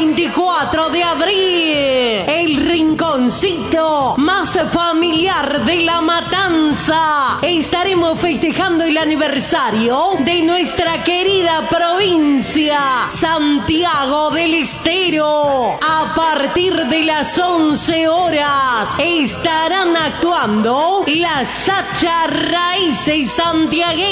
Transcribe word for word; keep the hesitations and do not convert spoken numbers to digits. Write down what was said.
veinticuatro de abril, el rinconcito más familiar de La Matanza. Estaremos festejando el aniversario de nuestra querida provincia, Santiago del Estero. A partir de las once horas estarán actuando las Sacha Raíces santiagueñas.